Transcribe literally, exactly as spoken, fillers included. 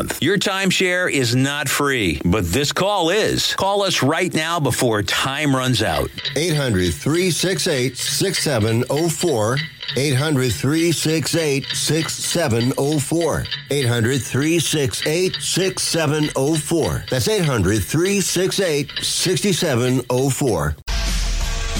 month. Your timeshare is not free, but this call is. Call us right now before time runs out. eight hundred, three six eight, six seven zero four. eight hundred, three six eight, six seven zero four. eight hundred, three six eight, six seven zero four. That's eight hundred, three six eight, six seven zero four.